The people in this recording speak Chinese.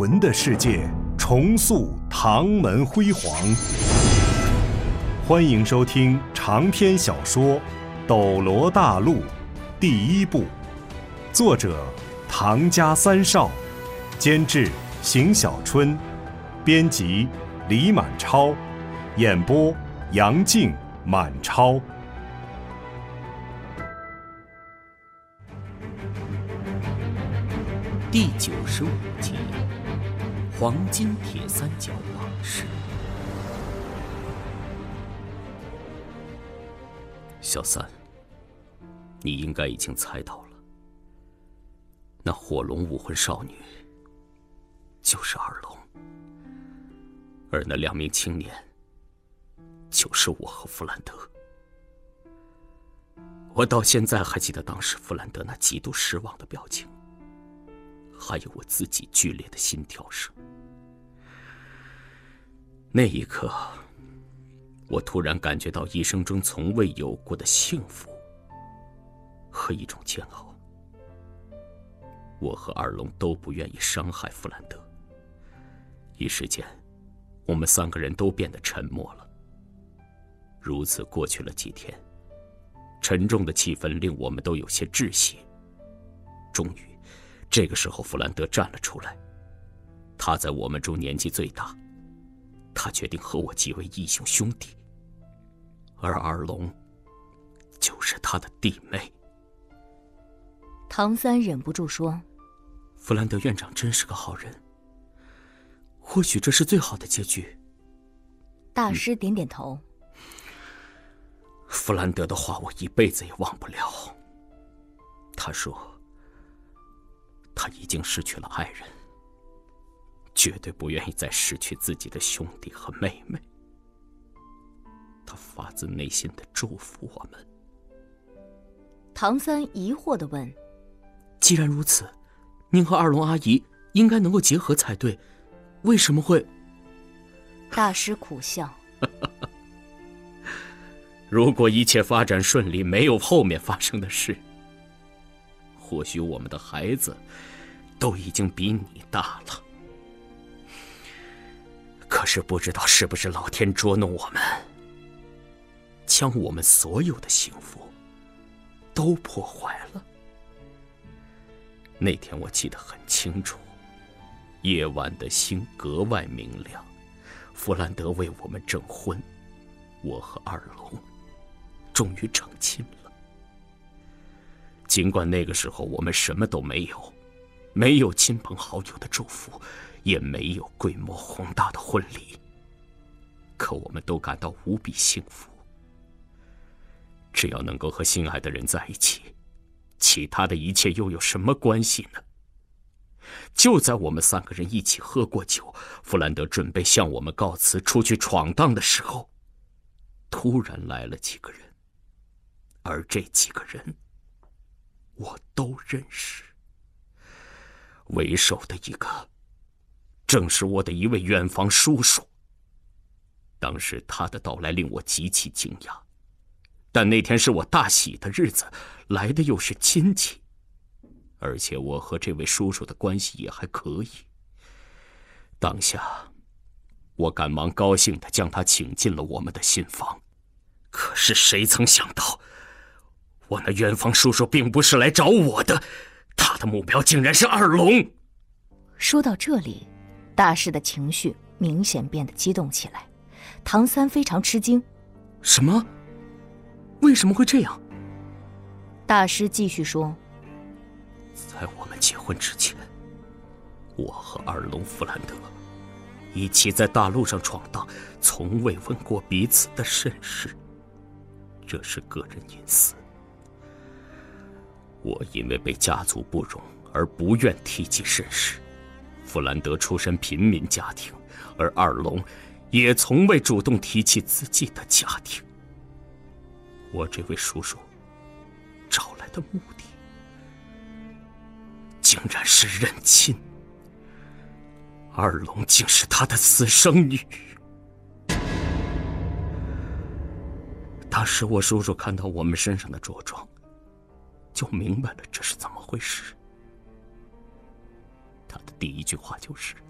魂的世界，重塑唐门辉煌。欢迎收听长篇小说《斗罗大陆》第一部，作者唐家三少，监制邢小春，编辑李满超，演播杨静、满超。 第95集，黄金铁三角往事。小三，你应该已经猜到了，那火龙武魂少女就是二龙，而那2名青年就是我和弗兰德。我到现在还记得当时弗兰德那极度失望的表情，还有我自己剧烈的心跳声。那一刻，我突然感觉到一生中从未有过的幸福和一种煎熬。我和二龙都不愿意伤害弗兰德，一时间，我们3个人都变得沉默了。如此过去了几天，沉重的气氛令我们都有些窒息。终于，这个时候弗兰德站了出来，他在我们中年纪最大，他决定和我结为义兄兄弟，而二龙就是他的弟妹。 唐三忍不住说： 弗兰德院长真是个好人，或许这是最好的结局。 大师点点头。 弗兰德的话我一辈子也忘不了。他说他已经失去了爱人，绝对不愿意再失去自己的兄弟和妹妹。他发自内心的祝福我们。 唐三疑惑地问： 既然如此，您和二龙阿姨应该能够结合才对，为什么会？ 大师苦笑。 如果一切发展顺利，没有后面发生的事，或许我们的孩子都已经比你大了。可是不知道是不是老天捉弄我们，将我们所有的幸福都破坏了。那天我记得很清楚，夜晚的星格外明亮，弗兰德为我们证婚，我和二龙终于成亲了。尽管那个时候我们什么都没有，没有亲朋好友的祝福，也没有规模宏大的婚礼，可我们都感到无比幸福。只要能够和心爱的人在一起，其他的一切又有什么关系呢？就在我们3个人一起喝过酒，弗兰德准备向我们告辞出去闯荡的时候，突然来了几个人，而这几个人我都认识。为首的一个正是我的一位远房叔叔。当时他的到来令我极其惊讶，但那天是我大喜的日子，来的又是亲戚，而且我和这位叔叔的关系也还可以。当下我赶忙高兴地将他请进了我们的新房。可是谁曾想到，我那远房叔叔并不是来找我的，他的目标竟然是二龙。 说到这里，大师的情绪明显变得激动起来。唐三非常吃惊。 什么？为什么会这样？ 大师继续说： 在我们结婚之前，我和二龙弗兰德一起在大陆上闯荡，从未问过彼此的身世，这是个人隐私。我因为被家族不容而不愿提及身世。弗兰德出身贫民家庭，而二龙也从未主动提起自己的家庭。我这位叔叔找来的目的，竟然是认亲。二龙竟是他的私生女。当时我叔叔看到我们身上的着装，就明白了这是怎么回事。他的第一句话就是：